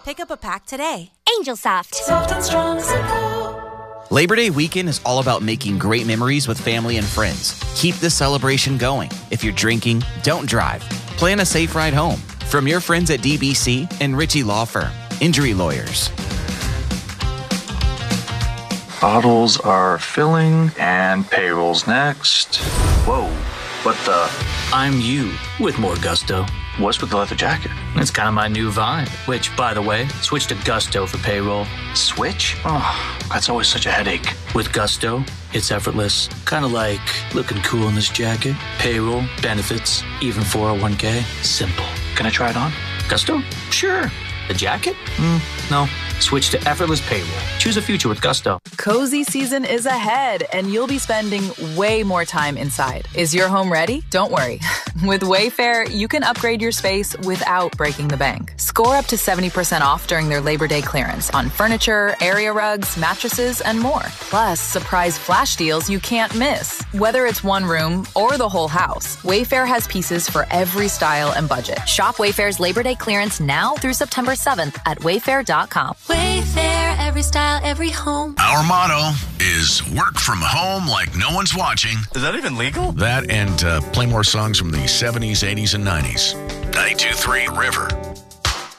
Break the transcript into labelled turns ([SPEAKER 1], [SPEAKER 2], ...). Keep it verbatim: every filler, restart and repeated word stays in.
[SPEAKER 1] Pick up a pack today.
[SPEAKER 2] Angel Soft.
[SPEAKER 3] Soft and strong, simple.
[SPEAKER 4] Labor Day weekend is all about making great memories with family and friends. Keep the celebration going. If you're drinking, don't drive. Plan a safe ride home. From your friends at D B C and Ritchie Law Firm. Injury Lawyers.
[SPEAKER 5] Bottles are filling and payroll's next. Whoa, what the?
[SPEAKER 6] I'm you with more gusto.
[SPEAKER 5] What's with the leather jacket?
[SPEAKER 6] It's kind of my new vibe, which, by the way, switch to Gusto for payroll.
[SPEAKER 5] Switch? Oh, that's always such a headache.
[SPEAKER 6] With Gusto, it's effortless. Kind of like looking cool in this jacket. Payroll, benefits, even four oh one k. Simple.
[SPEAKER 5] Can I try it on?
[SPEAKER 6] Gusto? Sure. The jacket? Mm, no. Switch to effortless payroll. Choose a future with Gusto.
[SPEAKER 7] Cozy season is ahead, and you'll be spending way more time inside. Is your home ready? Don't worry. With Wayfair, you can upgrade your space without breaking the bank. Score up to seventy percent off during their Labor Day clearance on furniture, area rugs, mattresses, and more. Plus, surprise flash deals you can't miss. Whether it's one room or the whole house, Wayfair has pieces for every style and budget.
[SPEAKER 2] Shop Wayfair's Labor Day clearance now through September seventh at wayfair dot com.
[SPEAKER 3] Wayfair, every style, every home.
[SPEAKER 8] Our motto is work from home like no one's watching.
[SPEAKER 9] Is that even legal?
[SPEAKER 8] That and uh, play more songs from the seventies, eighties, and nineties. ninety-two point three River.